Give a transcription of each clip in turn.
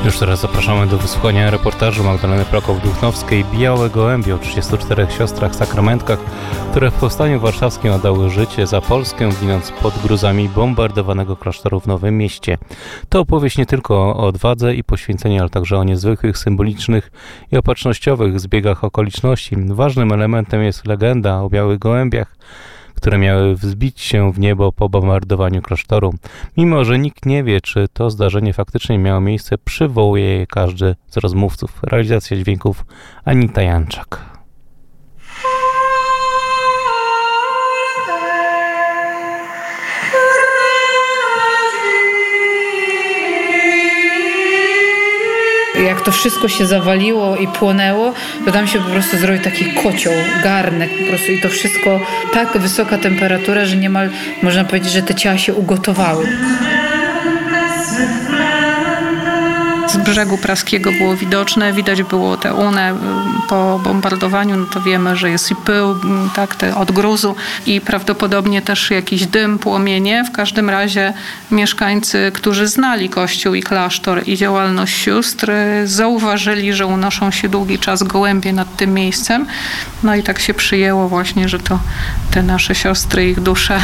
Już teraz zapraszamy do wysłuchania reportażu Magdaleny Prokop-Duchnowskiej Białe gołębie o 34 siostrach sakramentkach, które w powstaniu warszawskim oddały życie za Polskę, ginąc pod gruzami bombardowanego klasztoru w Nowym Mieście. To opowieść nie tylko o odwadze i poświęceniu, ale także o niezwykłych, symbolicznych i opatrznościowych zbiegach okoliczności. Ważnym elementem jest legenda o białych gołębiach, które miały wzbić się w niebo po bombardowaniu klasztoru. Mimo że nikt nie wie, czy to zdarzenie faktycznie miało miejsce, przywołuje je każdy z rozmówców. Realizacja dźwięków Anita Janczak. Jak to wszystko się zawaliło i płonęło, to tam się po prostu zrobił taki kocioł, garnek po prostu i to wszystko, tak wysoka temperatura, że niemal można powiedzieć, że te ciała się ugotowały. Z brzegu praskiego było widoczne, widać było te une po bombardowaniu, no to wiemy, że jest i pył, tak, od gruzu i prawdopodobnie też jakiś dym, płomienie. W każdym razie mieszkańcy, którzy znali kościół i klasztor i działalność sióstr, zauważyli, że unoszą się długi czas gołębie nad tym miejscem. No i tak się przyjęło właśnie, że to te nasze siostry, ich dusze.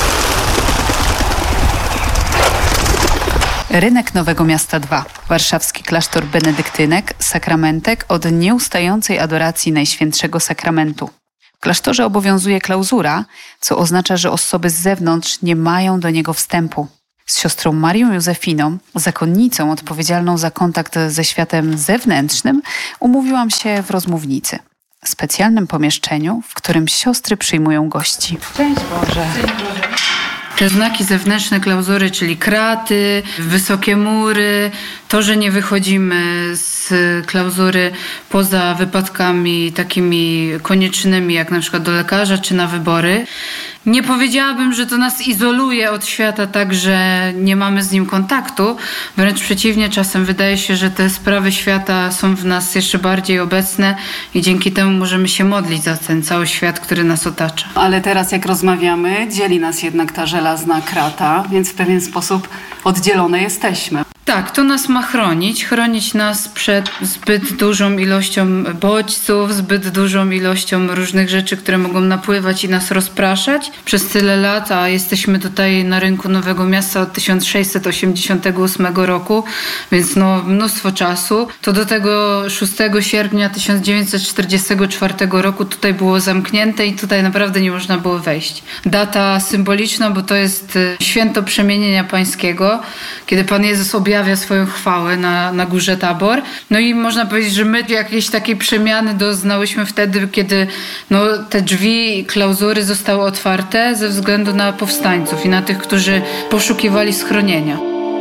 Rynek Nowego Miasta 2. Warszawski klasztor benedyktynek, sakramentek od nieustającej adoracji Najświętszego Sakramentu. W klasztorze obowiązuje klauzura, co oznacza, że osoby z zewnątrz nie mają do niego wstępu. Z siostrą Marią Józefiną, zakonnicą odpowiedzialną za kontakt ze światem zewnętrznym, umówiłam się w rozmównicy. Specjalnym pomieszczeniu, w którym siostry przyjmują gości. Szczęść Boże. Te znaki zewnętrzne klauzury, czyli kraty, wysokie mury, to, że nie wychodzimy z klauzury poza wypadkami takimi koniecznymi, jak na przykład do lekarza czy na wybory. Nie powiedziałabym, że to nas izoluje od świata tak, że nie mamy z nim kontaktu. Wręcz przeciwnie, czasem wydaje się, że te sprawy świata są w nas jeszcze bardziej obecne i dzięki temu możemy się modlić za ten cały świat, który nas otacza. Ale teraz jak rozmawiamy, dzieli nas jednak ta żelazna krata, więc w pewien sposób oddzielone jesteśmy. Tak, to nas ma chronić nas przed zbyt dużą ilością bodźców, zbyt dużą ilością różnych rzeczy, które mogą napływać i nas rozpraszać. Przez tyle lat, a jesteśmy tutaj na rynku Nowego Miasta od 1688 roku, więc mnóstwo czasu. To do tego 6 sierpnia 1944 roku tutaj było zamknięte i tutaj naprawdę nie można było wejść. Data symboliczna, bo to jest święto przemienienia pańskiego, kiedy Pan Jezus objawia swoją chwałę na górze Tabor. No i można powiedzieć, że my jakiejś takiej przemiany doznałyśmy wtedy, kiedy te drzwi i klauzury zostały otwarte ze względu na powstańców i na tych, którzy poszukiwali schronienia.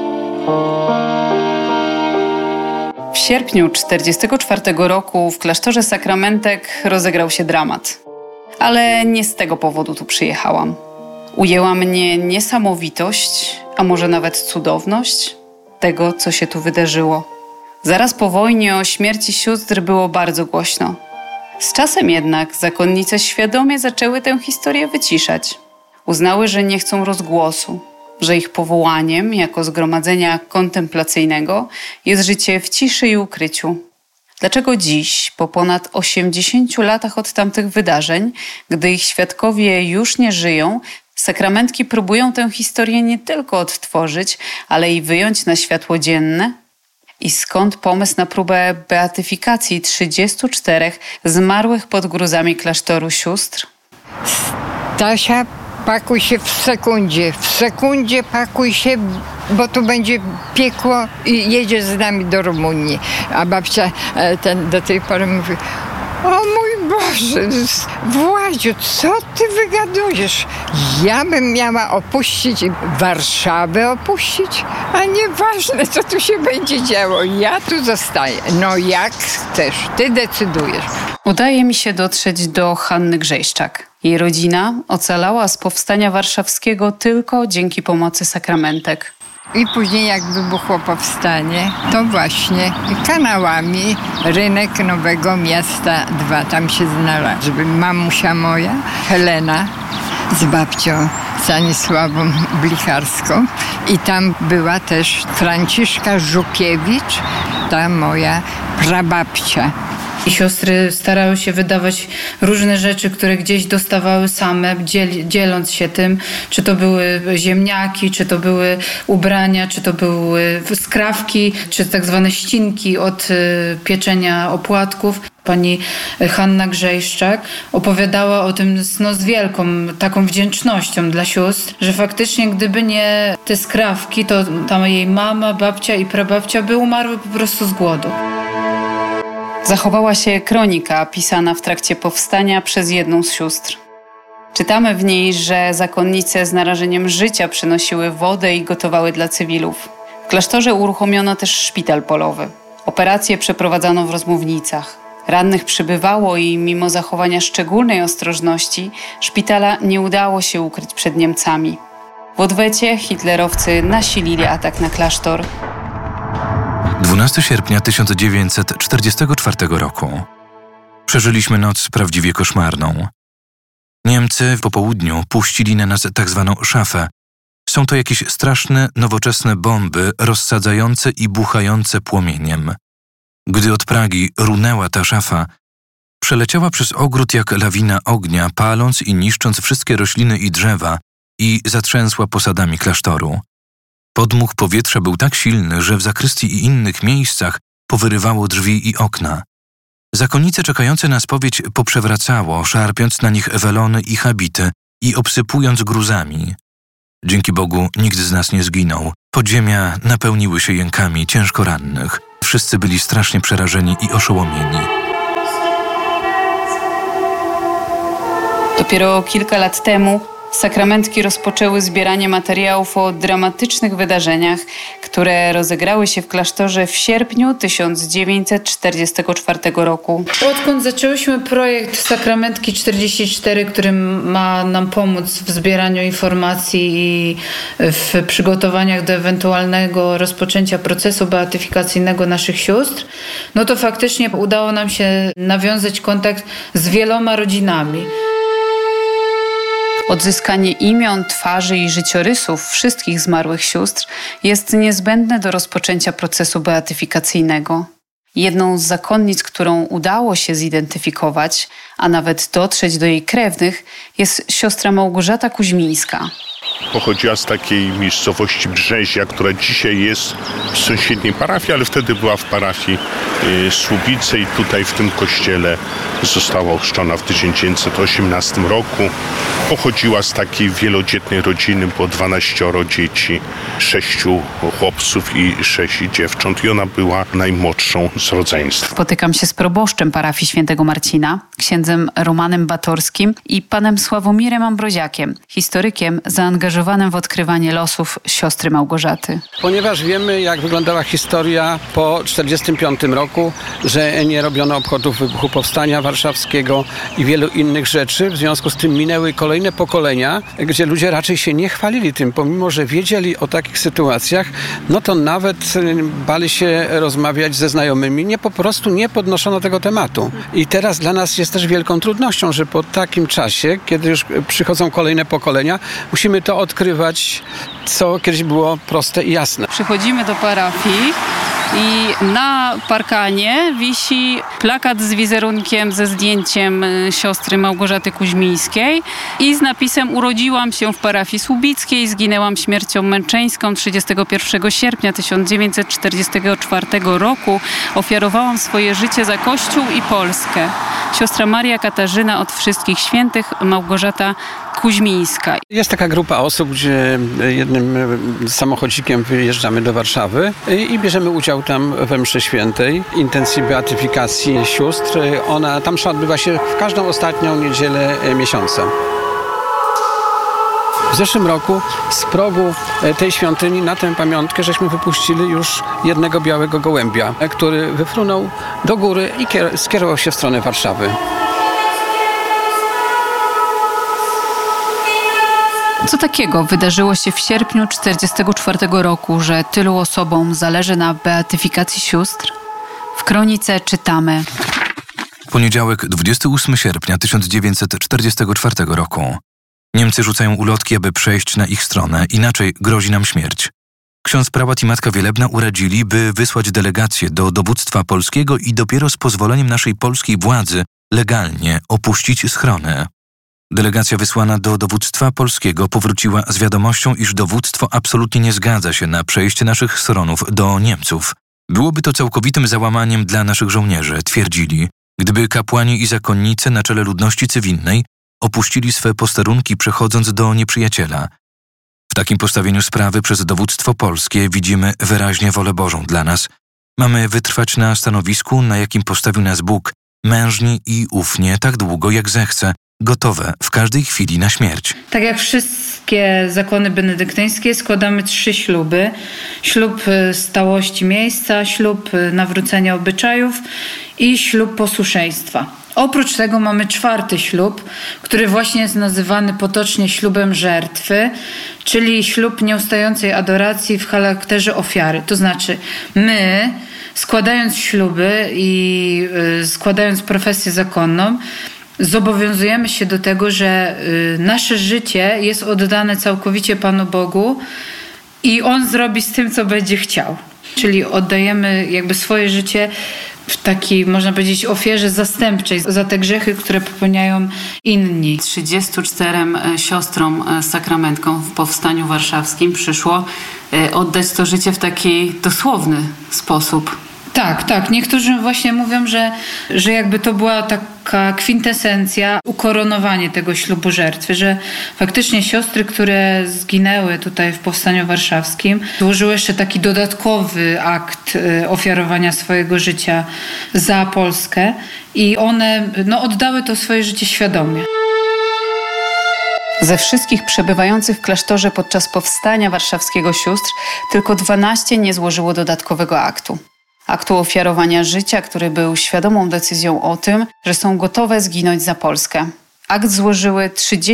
W sierpniu 1944 roku w klasztorze sakramentek rozegrał się dramat. Ale nie z tego powodu tu przyjechałam. Ujęła mnie niesamowitość, a może nawet cudowność tego, co się tu wydarzyło. Zaraz po wojnie o śmierci sióstr było bardzo głośno. Z czasem jednak zakonnice świadomie zaczęły tę historię wyciszać. Uznały, że nie chcą rozgłosu, że ich powołaniem jako zgromadzenia kontemplacyjnego jest życie w ciszy i ukryciu. Dlaczego dziś, po ponad 80 latach od tamtych wydarzeń, gdy ich świadkowie już nie żyją, sakramentki próbują tę historię nie tylko odtworzyć, ale i wyjąć na światło dzienne? I skąd pomysł na próbę beatyfikacji 34 zmarłych pod gruzami klasztoru sióstr? Stasia, pakuj się w sekundzie pakuj się, bo tu będzie piekło i jedziesz z nami do Rumunii. A babcia do tej pory mówi: o mój Boże, Władziu, co ty wygadujesz? Ja bym miała opuścić Warszawę, a nieważne, co tu się będzie działo. Ja tu zostaję. No jak chcesz, ty decydujesz. Udaje mi się dotrzeć do Hanny Grzejszczak. Jej rodzina ocalała z powstania warszawskiego tylko dzięki pomocy sakramentek. I później jak wybuchło powstanie, to właśnie kanałami rynek Nowego Miasta 2 tam się znalazł. Mamusia moja, Helena, z babcią Stanisławą Blicharską i tam była też Franciszka Żukiewicz, ta moja prababcia. I siostry starały się wydawać różne rzeczy, które gdzieś dostawały same, dzieląc się tym, czy to były ziemniaki, czy to były ubrania, czy to były skrawki, czy tak zwane ścinki od pieczenia opłatków. Pani Hanna Grzejszczak opowiadała o tym z wielką taką wdzięcznością dla sióstr, że faktycznie gdyby nie te skrawki, to tam jej mama, babcia i prababcia by umarły po prostu z głodu. Zachowała się kronika pisana w trakcie powstania przez jedną z sióstr. Czytamy w niej, że zakonnice z narażeniem życia przynosiły wodę i gotowały dla cywilów. W klasztorze uruchomiono też szpital polowy. Operacje przeprowadzano w rozmównicach. Rannych przybywało i mimo zachowania szczególnej ostrożności szpitala nie udało się ukryć przed Niemcami. W odwecie hitlerowcy nasilili atak na klasztor. 12 sierpnia 1944 roku. Przeżyliśmy noc prawdziwie koszmarną. Niemcy w popołudniu puścili na nas tak zwaną szafę. Są to jakieś straszne, nowoczesne bomby rozsadzające i buchające płomieniem. Gdy od Pragi runęła ta szafa, przeleciała przez ogród jak lawina ognia, paląc i niszcząc wszystkie rośliny i drzewa i zatrzęsła posadami klasztoru. Podmuch powietrza był tak silny, że w zakrystii i innych miejscach powyrywało drzwi i okna. Zakonnice czekające na spowiedź poprzewracało, szarpiąc na nich welony i habity i obsypując gruzami. Dzięki Bogu nikt z nas nie zginął. Podziemia napełniły się jękami ciężko rannych. Wszyscy byli strasznie przerażeni i oszołomieni. Dopiero kilka lat temu sakramentki rozpoczęły zbieranie materiałów o dramatycznych wydarzeniach, które rozegrały się w klasztorze w sierpniu 1944 roku. Odkąd zaczęłyśmy projekt Sakramentki 44, który ma nam pomóc w zbieraniu informacji i w przygotowaniach do ewentualnego rozpoczęcia procesu beatyfikacyjnego naszych sióstr, no to faktycznie udało nam się nawiązać kontakt z wieloma rodzinami. Odzyskanie imion, twarzy i życiorysów wszystkich zmarłych sióstr jest niezbędne do rozpoczęcia procesu beatyfikacyjnego. Jedną z zakonnic, którą udało się zidentyfikować, a nawet dotrzeć do jej krewnych, jest siostra Małgorzata Kuźmińska. Pochodziła z takiej miejscowości Brzezia, która dzisiaj jest w sąsiedniej parafii, ale wtedy była w parafii Słubice i tutaj w tym kościele została ochrzczona w 1918 roku. Pochodziła z takiej wielodzietnej rodziny, było 12 dzieci, 6 chłopców i 6 dziewcząt i ona była najmłodszą z rodzeństwa. Spotykam się z proboszczem parafii Świętego Marcina, księdzem Romanem Batorskim i panem Sławomirem Ambroziakiem, historykiem zaangażowanym w odkrywanie losów siostry Małgorzaty. Ponieważ wiemy, jak wyglądała historia po 1945 roku, że nie robiono obchodów wybuchu Powstania Warszawskiego i wielu innych rzeczy, w związku z tym minęły kolejne pokolenia, gdzie ludzie raczej się nie chwalili tym, pomimo że wiedzieli o takich sytuacjach, no to nawet bali się rozmawiać ze znajomymi, po prostu nie podnoszono tego tematu. I teraz dla nas jest też wielką trudnością, że po takim czasie, kiedy już przychodzą kolejne pokolenia, musimy to odkrywać, co kiedyś było proste i jasne. Przychodzimy do parafii i na parkanie wisi plakat z wizerunkiem, ze zdjęciem siostry Małgorzaty Kuźmińskiej i z napisem: urodziłam się w parafii Słubickiej, zginęłam śmiercią męczeńską 31 sierpnia 1944 roku, ofiarowałam swoje życie za Kościół i Polskę. Siostra Maria Katarzyna od Wszystkich Świętych, Małgorzata Kuźmińska. Jest taka grupa osób, gdzie jednym samochodzikiem wyjeżdżamy do Warszawy i bierzemy udział tam we mszy świętej, intencji beatyfikacji sióstr. Tam odbywa się w każdą ostatnią niedzielę miesiąca. W zeszłym roku z progu tej świątyni na tę pamiątkę żeśmy wypuścili już jednego białego gołębia, który wyfrunął do góry i skierował się w stronę Warszawy. Co takiego wydarzyło się w sierpniu 1944 roku, że tylu osobom zależy na beatyfikacji sióstr? W kronice czytamy: Poniedziałek, 28 sierpnia 1944 roku. Niemcy rzucają ulotki, aby przejść na ich stronę, inaczej grozi nam śmierć. Ksiądz prałat i Matka Wielebna uradzili, by wysłać delegację do dowództwa polskiego i dopiero z pozwoleniem naszej polskiej władzy legalnie opuścić schrony. Delegacja wysłana do dowództwa polskiego powróciła z wiadomością, iż dowództwo absolutnie nie zgadza się na przejście naszych schronów do Niemców. Byłoby to całkowitym załamaniem dla naszych żołnierzy, twierdzili, gdyby kapłani i zakonnice na czele ludności cywilnej opuścili swe posterunki, przechodząc do nieprzyjaciela. W takim postawieniu sprawy przez dowództwo polskie widzimy wyraźnie wolę Bożą dla nas. Mamy wytrwać na stanowisku, na jakim postawił nas Bóg, mężni i ufnie, tak długo jak zechce, gotowe w każdej chwili na śmierć. Tak jak wszystkie zakony benedyktyńskie, składamy 3 śluby. Ślub stałości miejsca, ślub nawrócenia obyczajów i ślub posłuszeństwa. Oprócz tego mamy 4. ślub, który właśnie jest nazywany potocznie ślubem żertwy, czyli ślub nieustającej adoracji w charakterze ofiary. To znaczy my, składając śluby i składając profesję zakonną, zobowiązujemy się do tego, że nasze życie jest oddane całkowicie Panu Bogu i On zrobi z tym, co będzie chciał. Czyli oddajemy jakby swoje życie w takiej, można powiedzieć, ofierze zastępczej za te grzechy, które popełniają inni. 34 siostrom sakramentkom w Powstaniu Warszawskim przyszło oddać to życie w taki dosłowny sposób. Tak. Niektórzy właśnie mówią, że jakby to była taka kwintesencja, ukoronowanie tego ślubu żertwy, że faktycznie siostry, które zginęły tutaj w Powstaniu Warszawskim, złożyły jeszcze taki dodatkowy akt ofiarowania swojego życia za Polskę i one oddały to swoje życie świadomie. Ze wszystkich przebywających w klasztorze podczas Powstania Warszawskiego sióstr tylko 12 nie złożyło dodatkowego aktu ofiarowania życia, który był świadomą decyzją o tym, że są gotowe zginąć za Polskę. Akt złożyły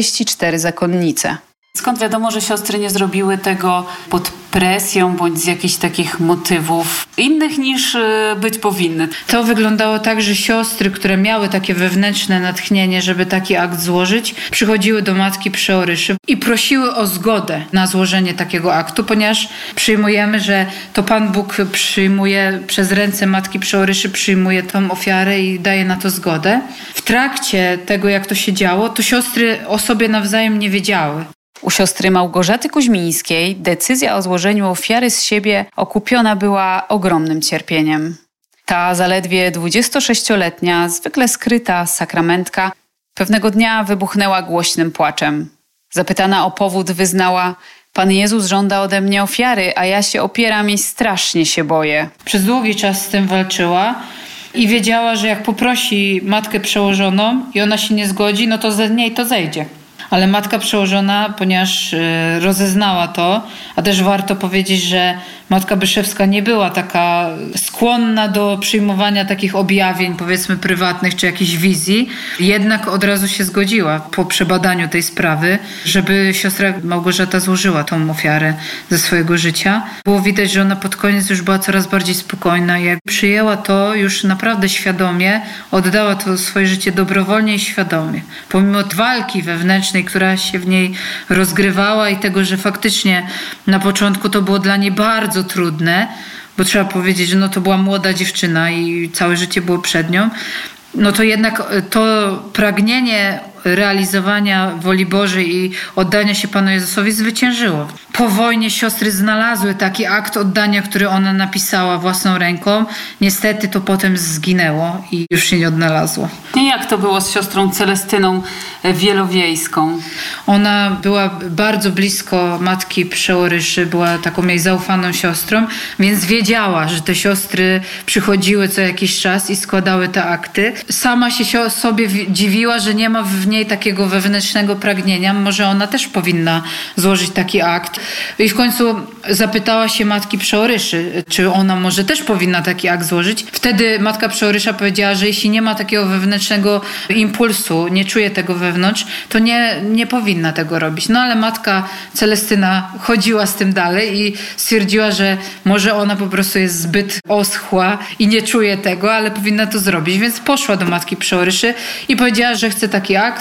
34 zakonnice. Skąd wiadomo, że siostry nie zrobiły tego pod presją bądź z jakichś takich motywów innych niż być powinny? To wyglądało tak, że siostry, które miały takie wewnętrzne natchnienie, żeby taki akt złożyć, przychodziły do Matki Przeoryszy i prosiły o zgodę na złożenie takiego aktu, ponieważ przyjmujemy, że to Pan Bóg przyjmuje przez ręce Matki Przeoryszy, przyjmuje tą ofiarę i daje na to zgodę. W trakcie tego, jak to się działo, to siostry o sobie nawzajem nie wiedziały. U siostry Małgorzaty Kuźmińskiej decyzja o złożeniu ofiary z siebie okupiona była ogromnym cierpieniem. Ta zaledwie 26-letnia, zwykle skryta sakramentka pewnego dnia wybuchnęła głośnym płaczem. Zapytana o powód wyznała: Pan Jezus żąda ode mnie ofiary, a ja się opieram i strasznie się boję. Przez długi czas z tym walczyła i wiedziała, że jak poprosi Matkę Przełożoną i ona się nie zgodzi, to z niej to zejdzie. Ale Matka Przełożona, ponieważ rozeznała to, a też warto powiedzieć, że Matka Byszewska nie była taka skłonna do przyjmowania takich objawień, powiedzmy prywatnych, czy jakichś wizji, jednak od razu się zgodziła po przebadaniu tej sprawy, żeby siostra Małgorzata złożyła tą ofiarę ze swojego życia. Było widać, że ona pod koniec już była coraz bardziej spokojna i jak przyjęła to już naprawdę świadomie, oddała to swoje życie dobrowolnie i świadomie. Pomimo walki wewnętrznej, która się w niej rozgrywała i tego, że faktycznie na początku to było dla niej bardzo trudne, bo trzeba powiedzieć, że to była młoda dziewczyna i całe życie było przed nią, to jednak to pragnienie realizowania woli Bożej i oddania się Panu Jezusowi zwyciężyło. Po wojnie siostry znalazły taki akt oddania, który ona napisała własną ręką. Niestety to potem zginęło i już się nie odnalazło. I jak to było z siostrą Celestyną Wielowiejską? Ona była bardzo blisko Matki Przeoryszy, była taką jej zaufaną siostrą, więc wiedziała, że te siostry przychodziły co jakiś czas i składały te akty. Sama się sobie dziwiła, że nie ma w niej takiego wewnętrznego pragnienia. Może ona też powinna złożyć taki akt. I w końcu zapytała się Matki Przeoryszy, czy ona może też powinna taki akt złożyć. Wtedy Matka Przeorysza powiedziała, że jeśli nie ma takiego wewnętrznego impulsu, nie czuje tego wewnątrz, to nie powinna tego robić. Ale Matka Celestyna chodziła z tym dalej i stwierdziła, że może ona po prostu jest zbyt oschła i nie czuje tego, ale powinna to zrobić. Więc poszła do Matki Przeoryszy i powiedziała, że chce taki akt.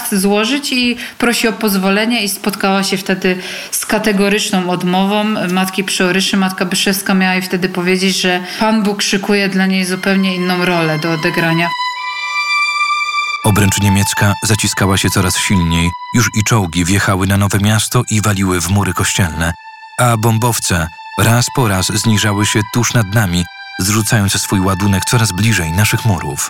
akt złożyć i prosi o pozwolenie i spotkała się wtedy z kategoryczną odmową matki Przeoryszy. Matka Byszewska miała jej wtedy powiedzieć, że Pan Bóg szykuje dla niej zupełnie inną rolę do odegrania. Obręcz niemiecka zaciskała się coraz silniej, już i czołgi wjechały na Nowe Miasto i waliły w mury kościelne, a bombowce raz po raz zniżały się tuż nad nami, zrzucając swój ładunek coraz bliżej naszych murów.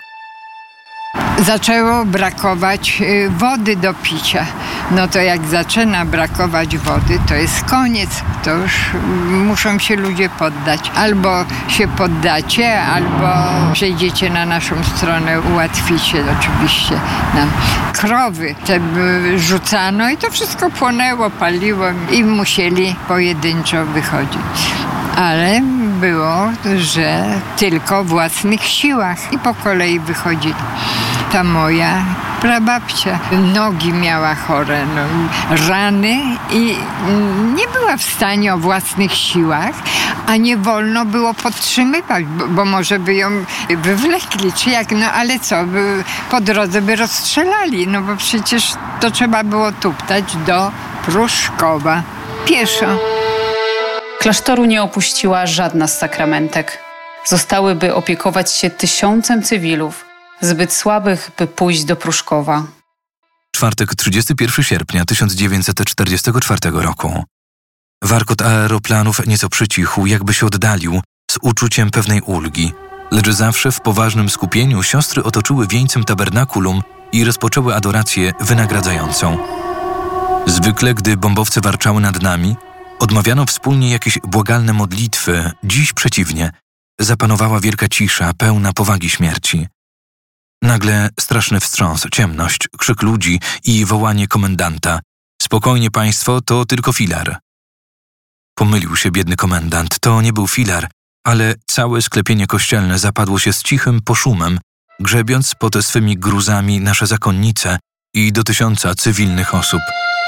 Zaczęło brakować wody do picia. No to jak zaczyna brakować wody, to jest koniec. To już muszą się ludzie poddać. Albo się poddacie, albo przejdziecie na naszą stronę, ułatwicie oczywiście nam. Krowy te rzucano i to wszystko płonęło, paliło i musieli pojedynczo wychodzić. Ale było, że tylko w własnych siłach i po kolei wychodzili. Ta moja prababcia nogi miała chore, rany i nie była w stanie o własnych siłach, a nie wolno było podtrzymywać, bo może by ją wywlekli, czy jak, no ale co, po drodze by rozstrzelali, no bo przecież to trzeba było tuptać do Pruszkowa pieszo. Klasztoru nie opuściła żadna z sakramentek. Zostały, by opiekować się 1000 cywilów, zbyt słabych, by pójść do Pruszkowa. Czwartek, 31 sierpnia 1944 roku. Warkot aeroplanów nieco przycichł, jakby się oddalił, z uczuciem pewnej ulgi. Lecz zawsze w poważnym skupieniu siostry otoczyły wieńcem tabernakulum i rozpoczęły adorację wynagradzającą. Zwykle, gdy bombowce warczały nad nami, odmawiano wspólnie jakieś błagalne modlitwy. Dziś przeciwnie. Zapanowała wielka cisza, pełna powagi śmierci. Nagle straszny wstrząs, ciemność, krzyk ludzi i wołanie komendanta. Spokojnie państwo, to tylko filar. Pomylił się biedny komendant. To nie był filar, ale całe sklepienie kościelne zapadło się z cichym poszumem, grzebiąc pod swymi gruzami nasze zakonnice i do 1000 cywilnych osób.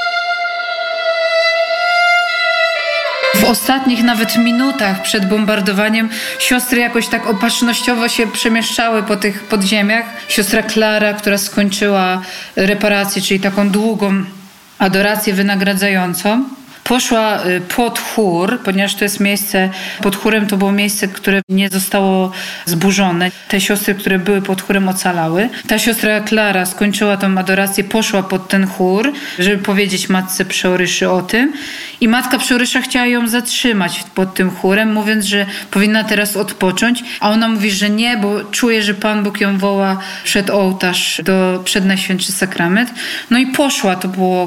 W ostatnich nawet minutach przed bombardowaniem siostry jakoś tak opatrznościowo się przemieszczały po tych podziemiach. Siostra Klara, która skończyła reparację, czyli taką długą adorację wynagradzającą, poszła pod chór, ponieważ to jest miejsce, pod chórem to było miejsce, które nie zostało zburzone. Te siostry, które były pod chórem, ocalały. Ta siostra Klara skończyła tą adorację, poszła pod ten chór, żeby powiedzieć matce Przeoryszy o tym. I matka Przeorysza chciała ją zatrzymać pod tym chórem, mówiąc, że powinna teraz odpocząć. A ona mówi, że nie, bo czuje, że Pan Bóg ją woła przed ołtarz, przed Najświętszy Sakrament. No i poszła, to było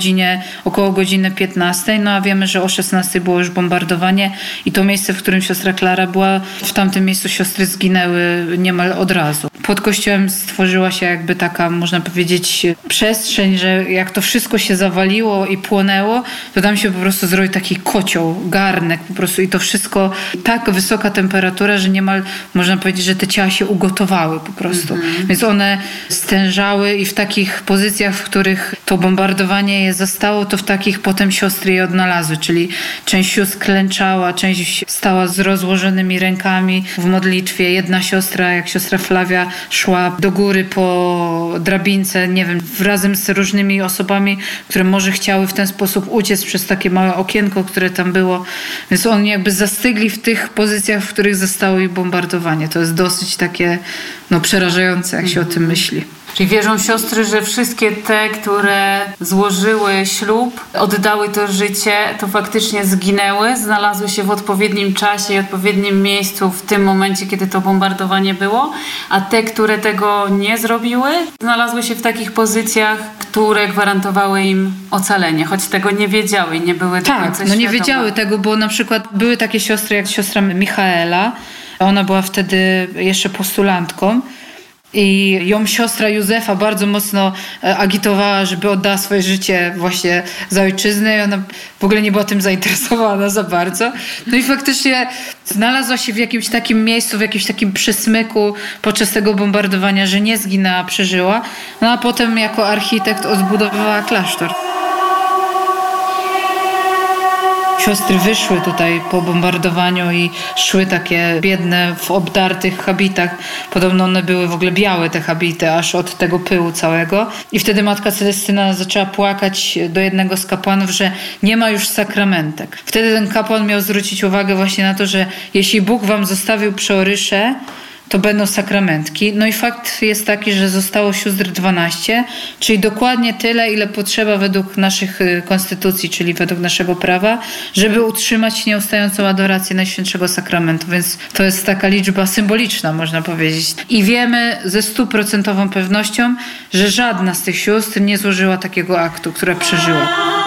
około godziny 15. No a wiemy, że o 16 było już bombardowanie i to miejsce, w którym siostra Klara była, w tamtym miejscu siostry zginęły niemal od razu. Pod kościołem stworzyła się jakby taka, można powiedzieć, przestrzeń, że jak to wszystko się zawaliło i płonęło, to tam się po prostu zrobił taki kocioł, garnek po prostu i to wszystko, tak wysoka temperatura, że niemal można powiedzieć, że te ciała się ugotowały po prostu. Więc one stężały i w takich pozycjach, w których to bombardowanie je zastało, to w takich potem siostry je odnalazły, czyli część sióstr klęczała, część stała z rozłożonymi rękami w modlitwie. Jedna siostra, jak siostra Flavia, szła do góry po drabince, nie wiem, razem z różnymi osobami, które może chciały w ten sposób uciec przez takie małe okienko, które tam było. Więc oni jakby zastygli w tych pozycjach, w których zostało ich bombardowanie. To jest dosyć takie przerażające, jak się o tym myśli. Czyli wierzą siostry, że wszystkie te, które złożyły ślub, oddały to życie, to faktycznie zginęły, znalazły się w odpowiednim czasie i odpowiednim miejscu w tym momencie, kiedy to bombardowanie było, a te, które tego nie zrobiły, znalazły się w takich pozycjach, które gwarantowały im ocalenie, choć tego nie wiedziały i nie były do końca świadome. Nie wiedziały tego, bo na przykład były takie siostry jak siostra Michaela, ona była wtedy jeszcze postulantką, i ją siostra Józefa bardzo mocno agitowała, żeby oddała swoje życie właśnie za ojczyznę i ona w ogóle nie była tym zainteresowana za bardzo. No i faktycznie znalazła się w jakimś takim miejscu, w jakimś takim przesmyku podczas tego bombardowania, że nie zginęła, przeżyła. No a potem jako architekt odbudowała klasztor. Siostry wyszły tutaj po bombardowaniu i szły takie biedne w obdartych habitach. Podobno one były w ogóle białe, te habity, aż od tego pyłu całego. I wtedy Matka Celestyna zaczęła płakać do jednego z kapłanów, że nie ma już sakramentek. Wtedy ten kapłan miał zwrócić uwagę właśnie na to, że jeśli Bóg wam zostawił przeorysze, to będą sakramentki. No i fakt jest taki, że zostało sióstr 12, czyli dokładnie tyle, ile potrzeba według naszych konstytucji, czyli według naszego prawa, żeby utrzymać nieustającą adorację Najświętszego Sakramentu. Więc to jest taka liczba symboliczna, można powiedzieć. I wiemy ze 100% pewnością, że żadna z tych sióstr nie złożyła takiego aktu, która przeżyła.